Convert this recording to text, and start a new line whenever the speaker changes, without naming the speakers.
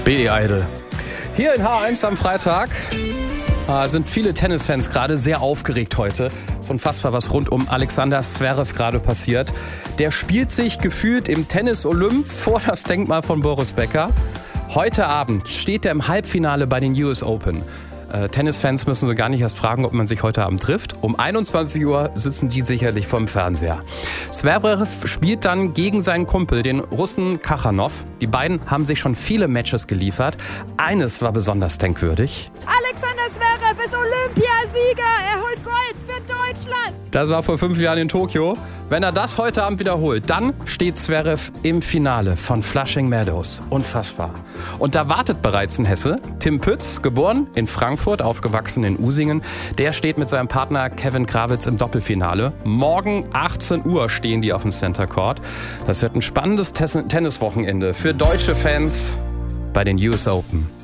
Billy Idol. Hier in H1 am Freitag sind viele Tennisfans gerade sehr aufgeregt heute. Es ist unfassbar, was rund um Alexander Zverev gerade passiert. Der spielt sich gefühlt im Tennis-Olymp vor das Denkmal von Boris Becker. Heute Abend steht er im Halbfinale bei den US Open. Tennisfans müssen sie gar nicht erst fragen, ob man sich heute Abend trifft. Um 21 Uhr sitzen die sicherlich vorm Fernseher. Zverev spielt dann gegen seinen Kumpel, den Russen Kachanov. Die beiden haben sich schon viele Matches geliefert. Eines war besonders denkwürdig.
Alexander Zverev ist Olympiasieger. Er holt Gold für Deutschland.
Das war vor 5 Jahren in Tokio. Wenn er das heute Abend wiederholt, dann steht Zverev im Finale von Flushing Meadows. Unfassbar. Und da wartet bereits ein Hesse. Tim Pütz, geboren in Frankfurt, aufgewachsen in Usingen. Der steht mit seinem Partner Kevin Krawitz im Doppelfinale. Morgen 18 Uhr stehen die auf dem Center Court. Das wird ein spannendes Tenniswochenende für deutsche Fans bei den US Open.